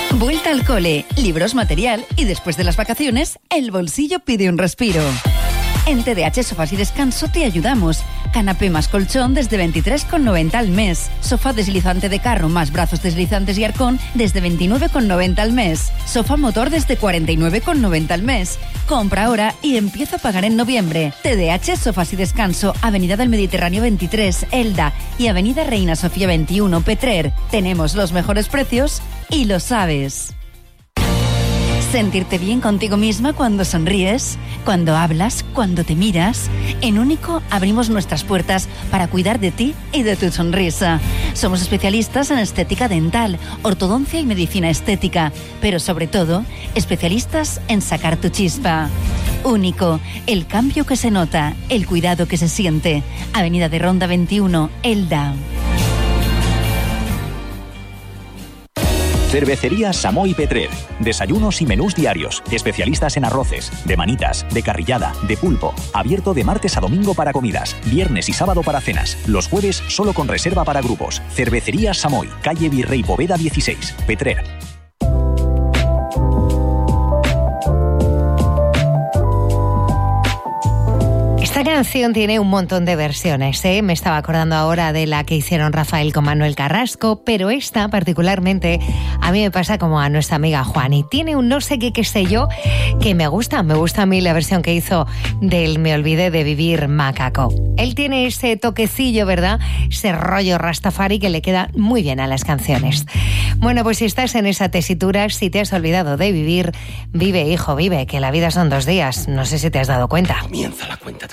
Vuelta al cole, libros, material y después de las vacaciones, el bolsillo pide un respiro. En TDH Sofás y Descanso te ayudamos. Canapé más colchón desde 23,90 al mes. Sofá deslizante de carro más brazos deslizantes y arcón desde 29,90 al mes. Sofá motor desde 49,90 al mes. Compra ahora y empieza a pagar en noviembre. TDH Sofás y Descanso, Avenida del Mediterráneo 23, Elda, y Avenida Reina Sofía 21, Petrer. Tenemos los mejores precios y lo sabes. Sentirte bien contigo misma cuando sonríes, cuando hablas, cuando te miras. En Único abrimos nuestras puertas para cuidar de ti y de tu sonrisa. Somos especialistas en estética dental, ortodoncia y medicina estética, pero sobre todo, especialistas en sacar tu chispa. Único, el cambio que se nota, el cuidado que se siente. Avenida de Ronda 21, Elda. Cervecería Samoy Petrer. Desayunos y menús diarios. Especialistas en arroces, de manitas, de carrillada, de pulpo. Abierto de martes a domingo para comidas. Viernes y sábado para cenas. Los jueves solo con reserva para grupos. Cervecería Samoy. Calle Virrey Poveda 16. Petrer. Esta canción tiene un montón de versiones, ¿eh? Me estaba acordando ahora de la que hicieron Rafael con Manuel Carrasco, pero esta particularmente a mí me pasa como a nuestra amiga Juani. Tiene un no sé qué sé yo que me gusta a mí la versión que hizo del Me olvidé de vivir Macaco. Él tiene ese toquecillo, ¿verdad? Ese rollo rastafari que le queda muy bien a las canciones. Bueno, pues si estás en esa tesitura, si te has olvidado de vivir, vive, hijo, vive, que la vida son 2 días. No sé si te has dado cuenta. Comienza la cuenta.